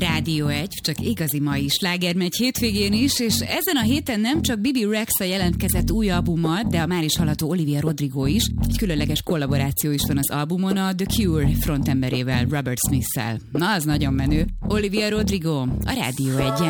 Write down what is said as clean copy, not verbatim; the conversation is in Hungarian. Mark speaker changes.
Speaker 1: Rádió 1, csak igazi mai sláger megy hétvégén is, és ezen a héten nem csak Bibi Rexha jelentkezett új albummal, de a már is hallható Olivia Rodrigo is. Egy különleges kollaboráció is van az albumon a The Cure frontemberével, Robert Smith-szel. Na, az nagyon menő. Olivia Rodrigo, a Rádió 1-en.